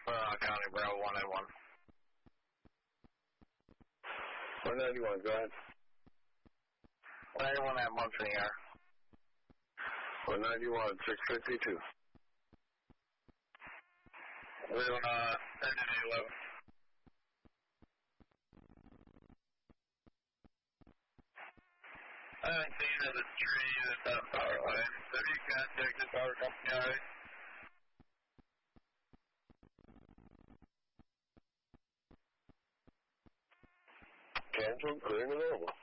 County Bravo 191. 191, go ahead. 191 at months in the air. 191, 652. We're on 11. I haven't seen the tree that's on power line. Have you contacted power company already? Cancel, clear and available.